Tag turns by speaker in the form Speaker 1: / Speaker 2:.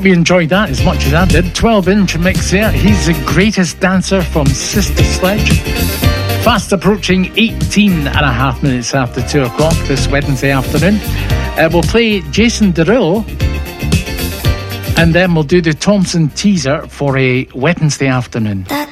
Speaker 1: you enjoyed that as much as I did. 12-inch mix there. He's the greatest dancer from Sister Sledge. Fast approaching 18 and a half minutes after 2 o'clock this Wednesday afternoon. We'll play Jason Derulo, and then we'll do the Thompson teaser for a Wednesday afternoon.